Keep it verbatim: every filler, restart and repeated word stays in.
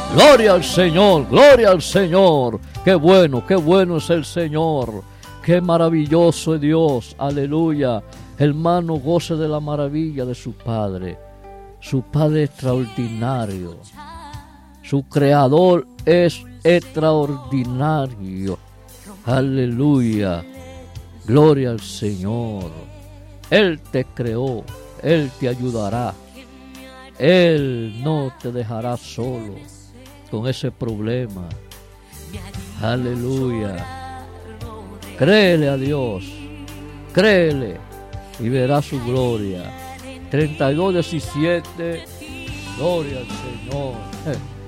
Gloria al Señor, gloria al Señor. Qué bueno, qué bueno es el Señor. Qué maravilloso es Dios. Aleluya. Hermano, goce de la maravilla de su Padre. Su Padre extraordinario. Su Creador es extraordinario. Aleluya. Gloria al Señor. Él te creó. Él te ayudará. Él no te dejará solo con ese problema. Aleluya. Créele a Dios. Créele y verás su gloria. treinta y dos diecisiete. Gloria al Señor.